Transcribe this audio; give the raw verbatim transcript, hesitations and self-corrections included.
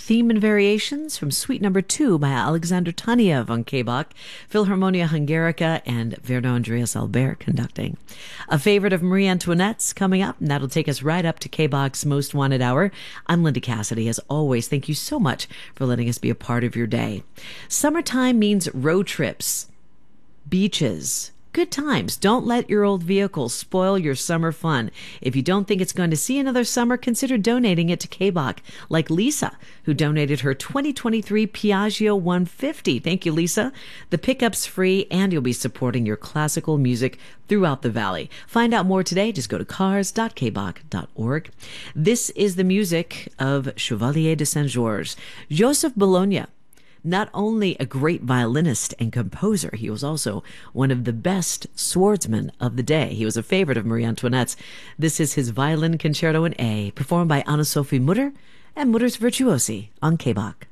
Theme and Variations from Suite Number Two by Alexander Taniev on K-Bach, Philharmonia Hungarica, and Verno Andreas Albert conducting. A favorite of Marie Antoinette's coming up, and that'll take us right up to K-Bach's Most Wanted Hour. I'm Linda Cassidy. As always, thank you so much for letting us be a part of your day. Summertime means road trips, beaches, good times. Don't let your old vehicle spoil your summer fun. If you don't think it's going to see another summer, consider donating it to K-Bach, like Lisa, who donated her twenty twenty-three Piaggio one fifty. Thank you, Lisa. The pickup's free, and you'll be supporting your classical music throughout the valley. Find out more today. Just go to cars dot k bach dot org. This is the music of Chevalier de Saint-Georges. Joseph Bologna, not only a great violinist and composer, he was also one of the best swordsmen of the day. He was a favorite of Marie Antoinette's. This is his Violin Concerto in A, performed by Anna-Sophie Mutter and Mutter's Virtuosi on K-Bach.